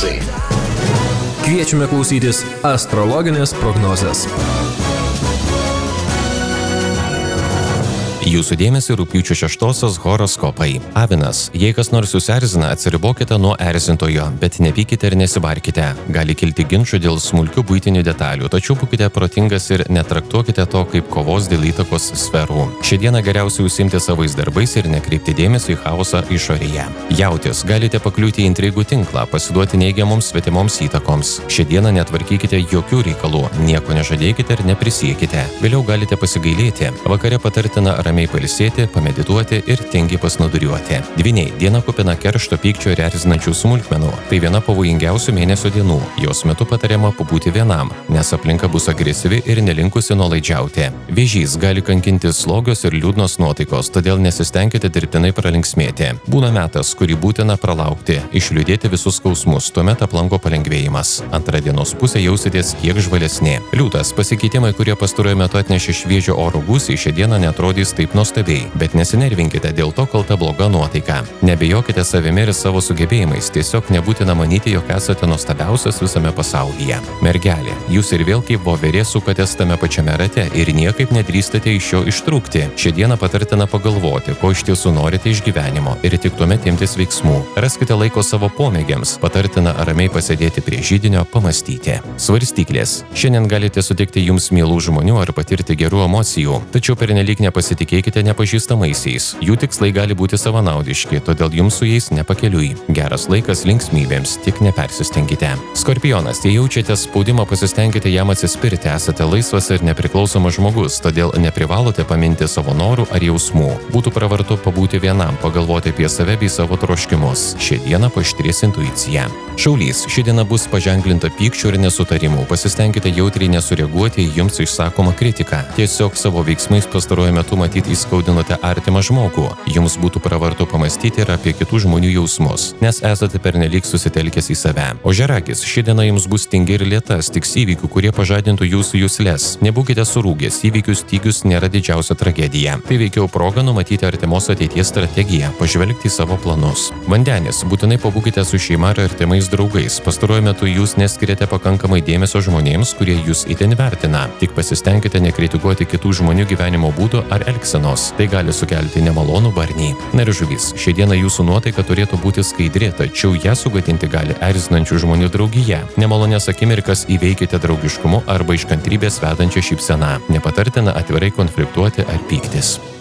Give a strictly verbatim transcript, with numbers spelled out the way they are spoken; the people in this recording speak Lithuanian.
prognozai. Kviečiame klausytis astrologinės prognozės. Jūsų dėmesį rugpjūčio šeštosios horoskopai. Avinas, jei kas nors jūs erzina, atsiribokite nuo erzintojo, bet nepykite ir nesibarkite. Gali kilti ginčų dėl smulkių buitinių detalių, tačiau būkite protingas ir netraktuokite to kaip kovos dėl įtakos sferų. Šią dieną geriausiai užsiimti savais darbais ir nekreipti dėmesio į chaosą išorėje. Jautis, galite pakliūti į intrigų tinklą, pasiduoti neigiamoms svetimoms įtakoms. Šią dieną netvarkykite jokių reikalų, nieko nežadėkite ir neprisiekite. Vėliau galite pasigailėti. Vakare patartina ramiai pailsėti, pamedituoti ir tingiai pasnuduriuoti. Dvyniai, diena kupina keršto, pykčio ir erzinančių smulkmenų. Tai viena pavojingiausių mėnesio dienų. Jos metu patariama pabūti vienam, nes aplinka bus agresyvi ir nelinkusi nuolaidžiauti. Vėžys, gali kankinti slogios ir liūdnos nuotaikos, todėl nesistengkite dirbtinai pralinksmėti. Būna metas, kurį būtina pralaukti, išliūdėti visus skausmus, tuomet aplanko palengvėjimas. Antrą dienos pusę jausitės kiek žvalesni. Liūtas, pasikeitimai, kurie pastaruoju metu atnešė šviežio oro gūsį, šią dieną neatrodys taip nuostabiai, bet nesinervinkite dėl to kalta bloga nuotaika. Nebijokite savimi ir savo sugebėjimais, tiesiog nebūtina manyti, jog esate nuostabiausias visame pasaulyje. Mergelė, jūs ir vėl kaip voverė sukatės tame pačiame rate ir niekaip nedrįstate iš jo ištrūkti. Šią dieną patartina pagalvoti, ko iš tiesų norite iš gyvenimo ir tik tuomet imtis veiksmų. Raskite laiko savo pomėgiams, patartina ramiai pasėdėti prie židinio, pamastyti. Svarstyklės, šiandien galite sutikti jums mielų žmonių ar patirti gerų emocijų, tačiau pernelyg nepasitikėkite nepažįstamaisiais. Jų tikslai gali būti savanaudiški, todėl jums su jais nepakeliui. Geras laikas linksmybėms, tik nepersistengkite. Skorpionas, jei jaučiate spaudimą, pasistengkite jam atsispirti, esate laisvas ir nepriklausomas žmogus, todėl neprivalote paminti savo norų ar jausmų. Būtų pravartu pabūti vienam, pagalvoti apie save bei savo troškimus. Šią dieną paaštrės intuicija. Šaulys, ši diena bus paženklinta pykčių ir nesutarimų. Pasistengkite jautriai nesureaguoti į jums išsakomą kritiką. Tiesiog savo veiksmais pastaruoju metu matyti įskaudinote artimą žmogų. Jums būtų pravartu pamastyti ir apie kitų žmonių jausmus, nes esate pernelyg susitelkęs į save. Ožiaragis, ši diena jums bus tingi ir lėta, stiks įvykių, kurie pažadintų jūsų jusles. Nebūkite surūgęs, įvykių stygius nėra didžiausia tragedija. Tai veikiau proga numatyti artimos ateities strategiją, pažvelgti į savo planus. Vandenis, būtinai pabūkite su šeima ar artimais draugais. Pastaruoju metu jūs neskiriate pakankamai dėmesio žmonėms, kurie jūs itin vertina. Tik pasistengkite nekritikuoti kitų žmonių gyvenimo būdų ar elgsenos. Tai gali sukelti nemalonų barnį. Na ir žuvys, šią dieną jūsų nuotaika turėtų būti skaidri, tačiau ją sugadinti gali erzinančių žmonių draugija. Nemalonės akimirkas įveikite draugiškumu arba iš kantrybės vedančią šypseną. Nepatartina atvirai konfliktuoti ar pyktis.